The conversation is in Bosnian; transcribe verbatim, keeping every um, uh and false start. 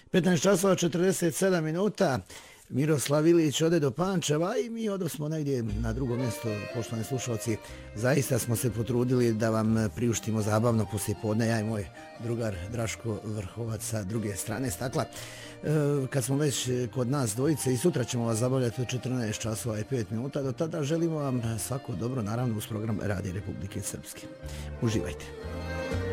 petnaest časova četrdeset sedam minuta. Miroslav Ilić ode do Pančeva i mi odosmo negdje na drugo mjesto, poštovani slušalci. Zaista smo se potrudili da vam priuštimo zabavno poslijepodne, ja i moj drugar Draško Vrhovac sa druge strane stakla. E, kad smo već kod nas dvojice i sutra ćemo vas zabavljati od četrnaest časova i pet minuta, do tada želimo vam svako dobro, naravno uz program Radija Republike Srpske. Uživajte.